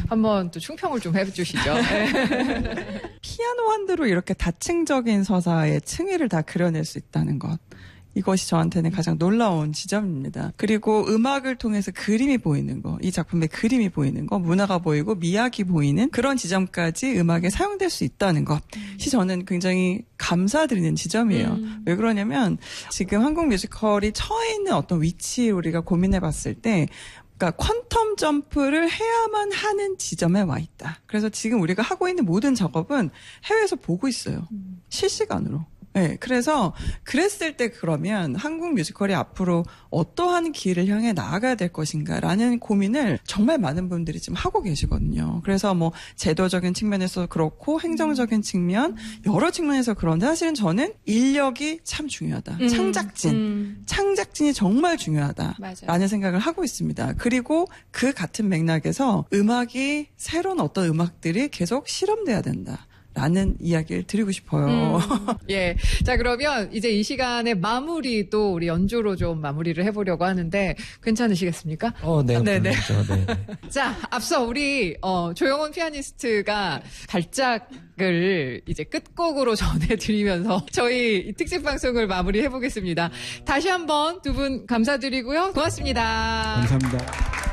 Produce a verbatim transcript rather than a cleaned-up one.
한번 또 충평을 좀 해주시죠. 네. 피아노 한 대로 이렇게 다층적인 서사의 층위를 다 그려낼 수 있다는 것. 이것이 저한테는 가장 놀라운 지점입니다. 그리고 음악을 통해서 그림이 보이는 거, 이 작품의 그림이 보이는 거, 문화가 보이고 미학이 보이는 그런 지점까지 음악에 사용될 수 있다는 것이 저는 굉장히 감사드리는 지점이에요. 음. 왜 그러냐면 지금 한국 뮤지컬이 처해 있는 어떤 위치 우리가 고민해 봤을 때 그러니까 퀀텀 점프를 해야만 하는 지점에 와 있다. 그래서 지금 우리가 하고 있는 모든 작업은 해외에서 보고 있어요. 음. 실시간으로. 네, 그래서 그랬을 때 그러면 한국 뮤지컬이 앞으로 어떠한 길을 향해 나아가야 될 것인가라는 고민을 정말 많은 분들이 지금 하고 계시거든요. 그래서 뭐 제도적인 측면에서 그렇고 행정적인 측면 여러 측면에서 그런데 사실은 저는 인력이 참 중요하다. 음, 창작진. 음. 창작진이 정말 중요하다라는 맞아요. 생각을 하고 있습니다. 그리고 그 같은 맥락에서 음악이 새로운 어떤 음악들이 계속 실험돼야 된다. 라는 이야기를 드리고 싶어요. 음, 예. 자, 그러면 이제 이 시간에 마무리도 우리 연주로 좀 마무리를 해보려고 하는데 괜찮으시겠습니까? 어, 네. 네네. 네. 자, 앞서 우리 어, 조영훈 피아니스트가 발작을 이제 끝곡으로 전해드리면서 저희 특집 방송을 마무리해보겠습니다. 다시 한번 두 분 감사드리고요. 고맙습니다. 감사합니다.